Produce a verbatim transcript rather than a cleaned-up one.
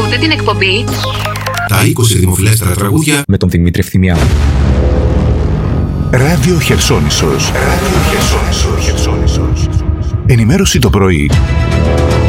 Ακούτε την εκπομπή Τα είκοσι δημοφιλέστερα τραγούδια με τον Δημήτρη Ευθυμιάδη. Ράδιο Χερσόνησος. Ράδιο Χερσόνησος. Ενημέρωση το πρωί.